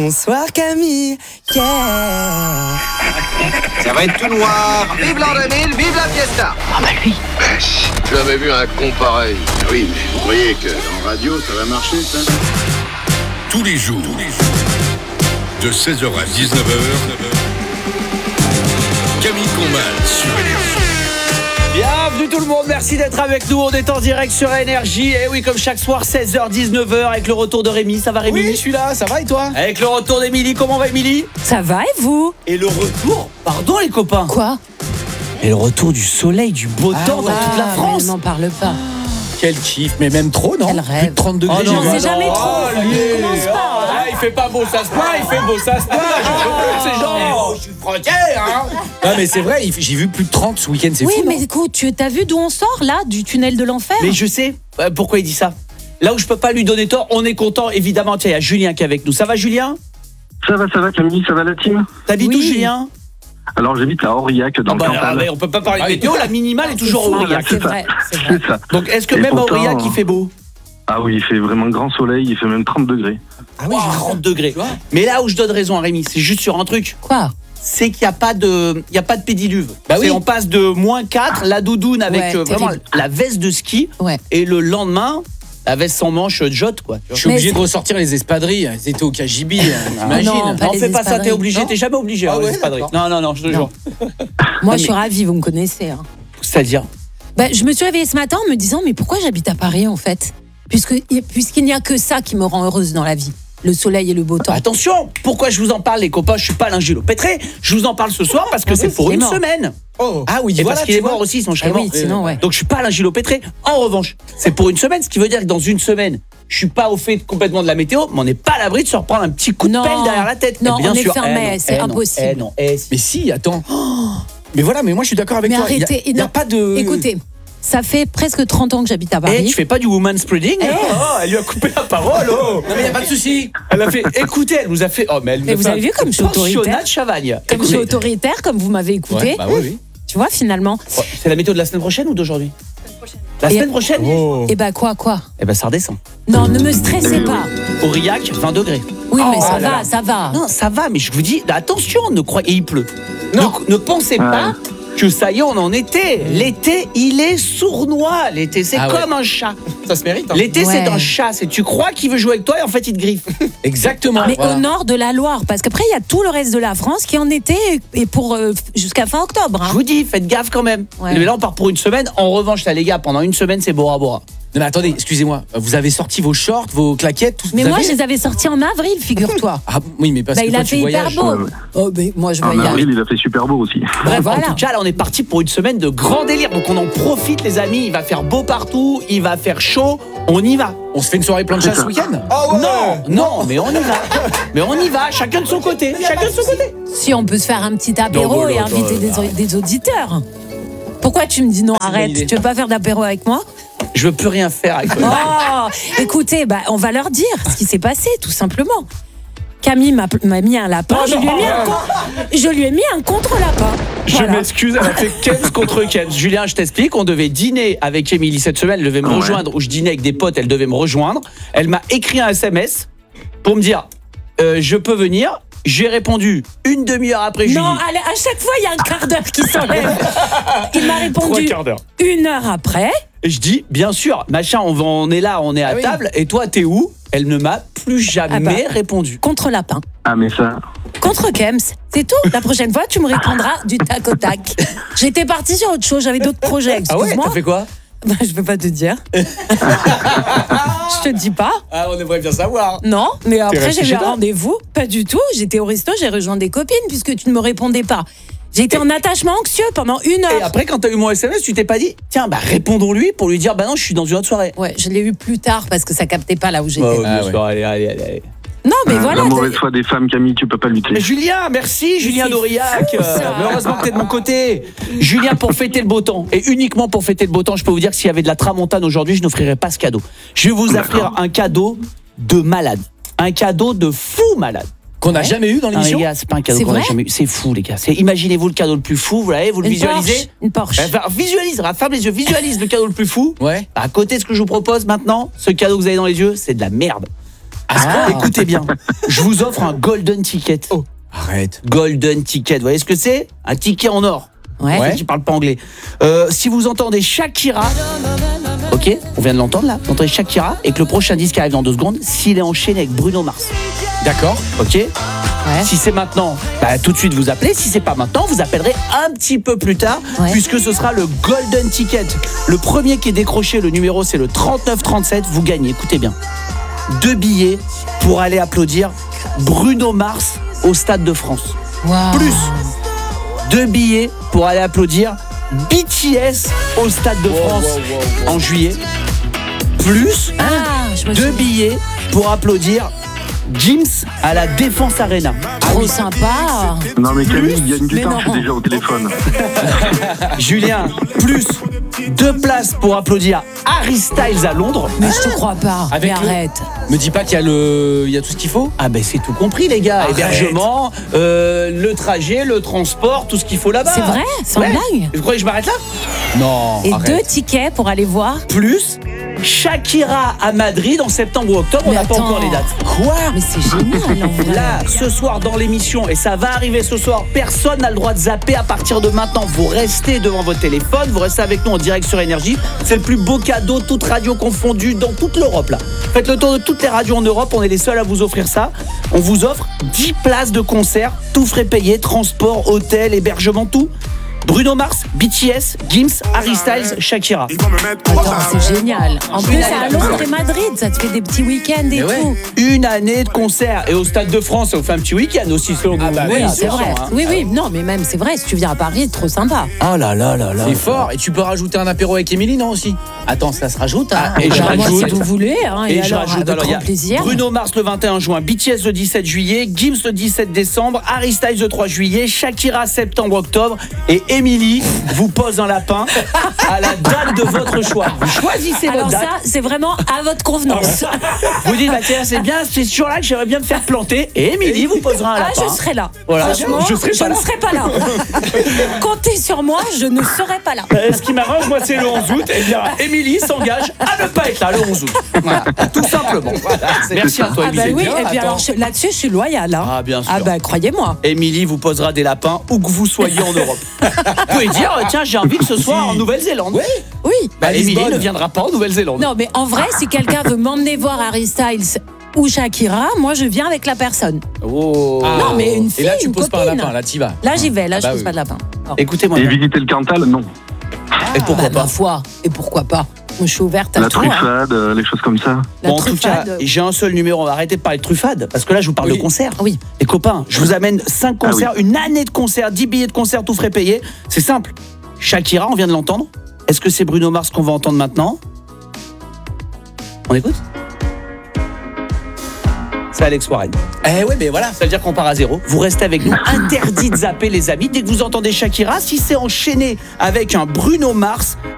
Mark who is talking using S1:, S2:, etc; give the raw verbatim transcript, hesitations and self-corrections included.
S1: Bonsoir Camille, yeah.
S2: Ça va être tout noir.
S3: Vive l'an deux mille, vive la fiesta.
S4: Ah bah lui.
S3: Je l'avais vu un con pareil.
S5: Oui, mais vous croyez que en radio, ça va marcher, ça?
S6: Tous les jours, tous les jours, de seize heures à dix-neuf heures, Camille Combal sur Énergie.
S7: Bienvenue tout le monde, merci d'être avec nous. On est en direct sur Énergie. Et oui, comme chaque soir, seize heures, dix-neuf heures, avec le retour de Rémi. Ça va Rémi?
S1: Oui, je suis là, ça va et toi?
S7: Avec le retour d'Émilie. Comment va Émilie?
S8: Ça va et vous?
S7: Et le retour, pardon les copains,
S8: Quoi?
S7: et le retour du soleil, du beau
S1: Ah
S7: temps
S1: ouais.
S7: dans toute la
S8: Ah,
S7: France.
S8: mais n'en parle pas.
S1: Quel kiff, mais même trop, non?
S8: Quel rêve.
S1: Plus de trente degrés.
S7: Oh non,
S1: j'ai vu.
S8: c'est jamais trop.
S7: Oh, lui,
S8: Commence pas,
S7: oh,
S8: hein.
S7: là, il fait pas beau, ça se plaint, il fait beau, ça se plaint. Je peux plus de ces gens. Je suis frontière, hein.
S1: Ah, mais c'est vrai, il fait- j'ai vu plus de trente ce week-end, c'est
S8: Oui,
S1: fou.
S8: mais
S1: non?
S8: écoute, tu as vu d'où on sort là? Du tunnel de l'enfer?
S7: Mais je sais euh, pourquoi il dit ça. Là où je peux pas lui donner tort, on est content évidemment. Tiens, il y a Julien qui est avec nous. Ça va Julien?
S9: Ça va, ça va Camille, ça va la team?
S7: T'habites
S8: Oui.
S7: où Julien?
S9: Alors j'habite à Aurillac dans
S7: Ah bah,
S9: le Cantal.
S7: ah, mais on peut pas parler de
S1: Ah oui.
S7: météo, la minimale est toujours
S8: fou,
S7: Aurillac.
S8: C'est vrai, c'est vrai.
S9: C'est ça.
S7: Donc est-ce que
S9: Et
S7: même à
S9: pourtant,
S7: Aurillac il fait beau?
S9: Ah oui, il fait vraiment grand soleil, il fait même trente degrés.
S1: Ah oui,
S7: Oh, trente degrés. Mais là où je donne raison à Rémi, c'est juste sur un truc.
S8: Quoi?
S7: C'est qu'il n'y a pas de, il y a pas de pédiluve.
S1: Bah
S7: C'est-
S1: oui.
S7: On passe de moins quatre, la doudoune avec
S8: Ouais,
S7: euh, vraiment
S8: terrible.
S7: la veste de ski,
S8: Ouais.
S7: et le lendemain la veste sans manche de jotte quoi.
S1: Je suis
S8: Mais
S1: obligé
S8: c'est-
S1: de ressortir les espadrilles. Ils étaient au K J B, t'imagines?
S8: non, pas
S7: Non,
S8: les
S7: fais pas ça, t'es
S8: espadrilles.
S7: obligé,
S1: Non.
S7: t'es jamais obligé.
S1: Ah
S7: hein,
S1: ouais,
S7: les espadrilles.
S1: d'accord.
S7: non, non, non, je te
S8: Non.
S7: jure.
S8: Moi, je suis ravie, vous me connaissez. hein.
S7: C'est-à-dire.
S8: Bah, je me suis réveillée ce matin en me disant, mais pourquoi j'habite à Paris en fait? Puisque, puisqu'il n'y a que ça qui me rend heureuse dans la vie. Le soleil et le beau temps.
S7: Attention, pourquoi je vous en parle les copains? Je suis pas l'Angelo Pétré. Je vous en parle ce soir parce que
S8: Ah
S7: c'est
S8: oui,
S7: pour
S8: il est
S7: une
S8: mort.
S7: semaine.
S1: Oh. Ah oui,
S7: Et
S1: voilà,
S7: parce qu'il
S1: tu
S7: est mort
S1: vois.
S7: aussi, sinon je serais
S8: Eh oui,
S7: mort.
S8: sinon, ouais.
S7: Donc je suis pas l'Angelo Pétré. En revanche, c'est pour une semaine, ce qui veut dire que dans une semaine, je suis pas au fait complètement de la météo, mais on n'est pas à l'abri de se reprendre un petit coup de
S8: Non.
S7: pelle derrière la tête.
S8: Non,
S7: Eh bien
S8: on est
S7: sûr.
S8: fermé,
S7: Eh non,
S8: c'est
S7: eh non,
S8: impossible.
S7: eh non, eh si.
S1: Mais si, attends. Mais voilà, mais moi je suis d'accord avec
S8: Mais
S1: toi. Il y a-
S8: arrêtez,
S1: il y a,
S8: non.
S1: pas de.
S8: Écoutez, ça fait presque trente ans que j'habite à
S7: Eh,
S8: Paris.
S7: tu fais pas du woman spreading?
S8: Eh.
S7: Oh, elle lui a coupé la parole. Oh.
S1: Non mais y a pas de souci.
S7: Elle a fait. Écoutez, elle nous a fait. Oh, mais elle nous
S8: Mais
S7: a
S8: vous
S7: fait
S8: avez
S7: un
S8: vu comme je suis
S7: pensionnat
S8: autoritaire
S7: de Chavagne.
S8: Comme je suis
S7: Écoutez,
S8: autoritaire, comme vous m'avez écouté.
S1: Ouais, bah oui, oui.
S8: Tu vois, finalement.
S7: oh, c'est la météo de la semaine prochaine ou d'aujourd'hui? La
S8: Et-
S7: semaine prochaine?
S1: Oh.
S8: Et bah quoi, quoi?
S7: Eh ben ça redescend.
S8: Non, ne me stressez pas.
S7: Aurillac, vingt degrés.
S8: Oui,
S7: Oh
S8: mais ça
S7: là
S8: va,
S7: là.
S8: ça va.
S7: Non, ça va, mais je vous dis, attention, ne croyez, et il pleut.
S1: Non.
S7: Ne, ne pensez pas que ça y est, on en était. L'été, il est sournois. L'été, c'est
S1: Ah ouais.
S7: comme un chat.
S1: Ça se mérite. Hein.
S7: L'été,
S8: Ouais.
S7: c'est un chat. C'est tu crois qu'il veut jouer avec toi et en fait, il te griffe.
S1: Exactement.
S8: Mais
S1: voilà.
S8: au nord de la Loire, parce qu'après, il y a tout le reste de la France qui en était et pour euh, jusqu'à fin octobre. hein.
S7: Je vous dis, faites gaffe quand même.
S8: Ouais.
S7: Mais là, on part pour une semaine. En revanche, là, les gars, pendant une semaine, c'est Bora Bora.
S1: Non mais attendez, excusez-moi. Vous avez sorti vos shorts, vos claquettes, tout
S8: Mais
S1: vous
S8: moi,
S1: avez
S8: je les avais sortis en avril, figure-toi.
S1: Ah oui, mais parce
S8: Bah,
S1: que
S8: il
S1: toi,
S8: a
S1: tu
S8: fait hyper
S1: voyages.
S8: beau.
S9: ouais, ouais.
S8: Oh, mais moi, je
S9: En
S8: voyage.
S9: avril, il a fait super beau aussi.
S7: Bref,
S8: voilà.
S7: en tout cas, là, on est parti pour une semaine de grand délire. Donc, on en profite, les amis. Il va faire beau partout. Il va faire chaud. On y va.
S1: On se fait une soirée plancha ce week-end?
S7: Non, non, mais on y va. Mais on y va, chacun de son côté. Chacun de son côté.
S8: Si on peut se faire un petit apéro
S1: Non, bon,
S8: et
S1: non,
S8: inviter
S1: non,
S8: des, des auditeurs. Pourquoi tu me dis non,
S1: une
S8: arrête?
S1: idée.
S8: Tu veux pas faire d'apéro avec moi?
S7: Je veux plus rien faire avec toi.
S8: Oh, écoutez, bah, on va leur dire ce qui s'est passé, tout simplement. Camille m'a m'a mis un lapin, je, lui ai mis un con- je lui ai mis un contre-lapin.
S7: Je
S8: Voilà.
S7: m'excuse, elle a fait Kenz contre Kenz. Julien, je t'explique, on devait dîner avec Émilie cette semaine, elle devait me
S9: Ouais.
S7: rejoindre, ou je dînais avec des potes, elle devait me rejoindre. Elle m'a écrit un S M S pour me dire euh, je peux venir. J'ai répondu une demi-heure après. je lui
S8: Non,
S7: dis,
S8: allez, à chaque fois, il y a un quart d'heure qui s'enlève. Il m'a
S7: trois
S8: répondu
S7: quarts d'heure.
S8: une heure après.
S7: Et je dis bien sûr, machin, on, va- on est là, on est à
S1: Ah oui.
S7: table, et toi, t'es où? Elle ne m'a plus jamais
S8: Ah bah.
S7: répondu.
S8: Contre-lapin.
S9: Ah mais ça,
S8: Contre Kems, c'est tout. La prochaine fois, tu me répondras du tac au tac. J'étais partie sur autre chose, j'avais d'autres projets,
S7: Ah ouais,
S8: excuse-moi.
S7: t'as fait quoi?
S8: Bah, je peux pas te dire. Je te dis pas.
S7: Ah, on aimerait bien savoir.
S8: Non, mais après
S7: resté
S8: j'ai eu
S7: chez
S8: un
S7: toi?
S8: rendez-vous. Pas du tout. J'étais au resto, j'ai rejoint des copines puisque tu ne me répondais pas. J'étais en attachement anxieux pendant une
S7: Et
S8: heure.
S7: après, quand t'as eu mon S M S, tu t'es pas dit tiens, bah répondons-lui pour lui dire bah non, je suis dans une autre soirée.
S8: Ouais, je l'ai eu plus tard parce que ça captait pas là où j'étais.
S7: Oh,
S1: Ah
S7: bien
S1: ouais.
S7: sûr, allez, allez, allez, allez.
S8: Non, mais
S9: euh,
S8: voilà.
S9: la mauvaise
S8: t'as-
S9: foi des femmes, Camille, tu peux pas lutter.
S7: Mais Julien, merci Julien
S8: C'est
S7: d'Aurillac.
S8: fou, ça.
S7: Euh, mais heureusement que t'es de mon côté. Julien, pour fêter le beau temps, et uniquement pour fêter le beau temps, je peux vous dire que s'il y avait de la tramontane aujourd'hui, je n'offrirais pas ce cadeau. Je vais vous offrir un cadeau de malade. Un cadeau de fou malade.
S1: Qu'on n'a jamais eu dans
S7: Non, les
S1: l'émission.
S7: gars, c'est pas un cadeau
S8: C'est
S7: qu'on a
S8: vrai
S7: jamais eu. C'est fou, les gars. C'est, imaginez-vous le cadeau le plus fou, vous l'avez, vous le
S8: Une
S7: visualisez
S8: Porsche. Une Porsche.
S7: Enfin, visualise, ferme les yeux, visualise le cadeau le plus fou.
S1: Ouais.
S7: À côté de ce que je vous propose maintenant, ce cadeau que vous avez dans les yeux, c'est de la merde.
S1: Ah
S7: Ah. Écoutez bien, je vous offre un golden ticket.
S1: Oh, arrête.
S7: Golden ticket, vous voyez ce que c'est? Un ticket en or.
S8: Ouais.
S7: Ouais. Je parle pas anglais. Euh, si vous entendez Shakira, ok, on vient de l'entendre là, vous entendez Shakira et que le prochain disque arrive dans deux secondes, s'il est enchaîné avec Bruno Mars.
S1: D'accord.
S7: Ok.
S8: Ouais.
S7: Si c'est maintenant, bah, tout de suite vous appelez. Si c'est pas maintenant, vous appellerez un petit peu plus tard,
S8: Ouais.
S7: puisque ce sera le golden ticket. Le premier qui est décroché, le numéro c'est le trente-neuf trente-sept. Vous gagnez. Écoutez bien, deux billets pour aller applaudir Bruno Mars au Stade de France.
S8: Waouh.
S7: Plus deux billets pour aller applaudir B T S au Stade de France en juillet. Plus
S8: Ah, je me
S7: deux
S8: souviens.
S7: billets pour applaudir Gims à la Défense Arena.
S8: Trop sympa.
S9: Non mais Camille, il gagne du
S8: Mais
S9: temps,
S8: non.
S9: je suis déjà au téléphone.
S7: Julien, plus deux places pour applaudir Harry Styles à Londres.
S8: Mais je te crois pas.
S1: Avec
S8: Mais
S1: le-
S8: arrête.
S1: Me dis pas qu'il y a le, il y a tout ce qu'il faut.
S7: Ah ben c'est tout compris les gars.
S1: Arrête.
S7: Hébergement, euh, le trajet, le transport, tout ce qu'il faut là-bas.
S8: C'est vrai? Sans
S7: Ouais.
S8: blague?
S7: Vous croyez que je m'arrête là?
S1: Non.
S8: Et
S1: arrête.
S8: deux tickets pour aller voir.
S7: Plus Shakira à Madrid en septembre ou octobre, on
S8: Mais
S7: n'a pas
S8: attends.
S7: encore les dates.
S1: Quoi?
S8: Mais c'est génial en vrai.
S7: Là, ce soir dans l'émission, et ça va arriver ce soir, personne n'a le droit de zapper à partir de maintenant. Vous restez devant votre téléphone, vous restez avec nous en direct sur Énergie. C'est le plus beau cadeau, toute radio confondue, dans toute l'Europe là. Faites le tour de toutes les radios en Europe, on est les seuls à vous offrir ça. On vous offre dix places de concert, tout frais payé, transport, hôtel, hébergement, tout. Bruno Mars, B T S, Gims, Harry Styles, Shakira.
S8: Attends, c'est génial. En plus,
S7: Une
S8: c'est à
S7: année.
S8: Londres et Madrid. Ça te fait des petits week-ends et
S1: Mais ouais.
S8: tout.
S7: Une année de concert. Et au Stade de France, ça vous fait un petit week-end aussi, selon
S1: Ah
S7: vous.
S1: bah
S8: Oui,
S1: oui,
S8: c'est
S7: attention,
S8: vrai.
S7: hein.
S8: Oui, oui. Non, mais même, c'est vrai. Si tu viens à Paris, c'est trop sympa.
S7: Oh là là là là.
S1: C'est fort. Et tu peux rajouter un apéro avec Émilie, non aussi? Attends, ça se rajoute. Hein.
S7: Ah, et je
S8: Bah, moi,
S7: rajoute-
S8: si vous voulez. Hein, et,
S7: Et, je
S8: alors,
S7: rajoute,
S8: avec
S7: alors, il y
S8: grand
S7: a
S8: plaisir.
S7: Bruno Mars le vingt et un juin, B T S le dix-sept juillet, Gims le dix-sept décembre, Harry Styles le trois juillet, Shakira septembre-octobre et Émilie vous pose un lapin à la date de votre choix. Vous choisissez votre
S8: Alors
S7: date.
S8: ça, c'est vraiment à votre convenance.
S7: Vous dites, bah, tiens, c'est bien, c'est ce jour-là que j'aimerais bien me faire planter. Et Émilie vous posera un
S8: Ah,
S7: lapin.
S8: je serai là.
S7: Voilà.
S8: Franchement,
S7: Je serai pas
S8: ne
S7: là.
S8: serai pas là. Comptez sur moi, je ne serai pas là.
S7: Euh, Ce qui m'arrange, moi, c'est le onze août. Et bien, Émilie s'engage à ne pas être là le onze août. Voilà, tout simplement. Merci à toi,
S8: Ah bah
S7: Émilie.
S8: oui,
S1: bien,
S8: et puis
S1: attends.
S8: alors je- là-dessus, je suis loyale. Hein.
S7: Ah, bien sûr.
S8: Ah bah croyez-moi.
S7: Émilie vous posera des lapins où que vous soyez en Europe. Vous pouvez dire, euh, tiens, j'ai envie que ce soit en Nouvelle-Zélande. Oui.
S8: Oui.
S7: Bah,
S1: À
S7: Émilie
S1: Lisbonne.
S7: ne viendra pas en Nouvelle-Zélande.
S8: Non, mais en vrai, si quelqu'un veut m'emmener voir Harry Styles ou Shakira, moi je viens avec la personne.
S7: Oh.
S1: Ah.
S8: Non, mais une
S1: Et là,
S8: fille,
S1: tu
S8: une
S1: poses pas un
S8: copine.
S1: lapin. Là, t'y vas.
S8: Là, j'y vais. Là,
S1: Ah
S8: je
S1: bah
S8: pose
S1: oui.
S8: pas de lapin. Oh.
S7: Écoutez-moi
S9: Et
S7: bien.
S9: visiter le Cantal, non.
S7: Et pourquoi
S8: Bah,
S7: pas
S8: ma foi. Et pourquoi pas? Moi, je suis ouverte à
S9: La
S8: tout. hein.
S9: truffade, euh, les choses comme ça.
S8: La
S7: Bon, en tout cas,
S8: truffade.
S7: j'ai un seul numéro. On va arrêter de parler de truffade parce que là, je vous parle
S1: Oui.
S7: de concert.
S8: Oui.
S7: Les copains, je vous amène cinq
S9: Ah
S7: concerts, une année de concert, dix billets de concert, tout frais payé. C'est simple. Shakira, on vient de l'entendre. Est-ce que c'est Bruno Mars qu'on va entendre maintenant? On écoute? C'est Alex Warren.
S1: Eh ouais, mais voilà.
S7: Ça veut dire qu'on part à zéro. Vous restez avec nous. Interdit de zapper, les amis. Dès que vous entendez Shakira, si c'est enchaîné avec un Bruno Mars,